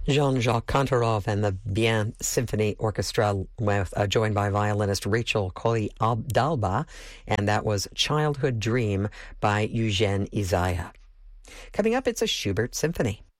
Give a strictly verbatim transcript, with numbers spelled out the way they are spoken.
Jean-Jacques Kantorov and the Bien Symphony Orchestra, with, uh, joined by violinist Rachel Colli-Dalba, and that was Childhood Dream by Eugene Isaiah. Coming up, it's a Schubert Symphony.